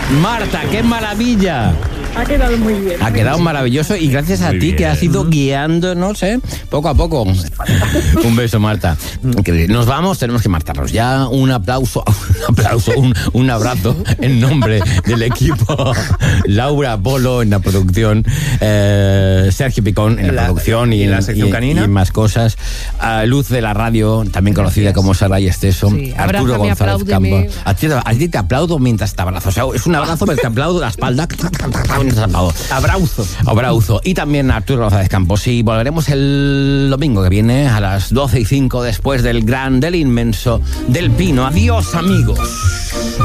Marta, qué maravilla. Ha quedado muy bien. Ha quedado maravilloso y gracias a ti que has ido guiándonos, poco a poco. Un beso, Marta. Nos vamos, tenemos que marcharnos ya. Un aplauso, un abrazo en nombre del equipo. Laura Polo en la producción, Sergio Picón en la producción y en la sección canina. Y más cosas. Luz de la radio, también conocida como Sara y Esteso. Sí, Arturo abrázame, González apláudeme. Campo. A ti te aplaudo mientras te abrazo. O sea, es un abrazo, pero te aplaudo la espalda. Abrauzo. Y también Arturo González Campos. Y volveremos el domingo que viene a las 12:05 después del gran, del inmenso, del Pino. Adiós, amigos.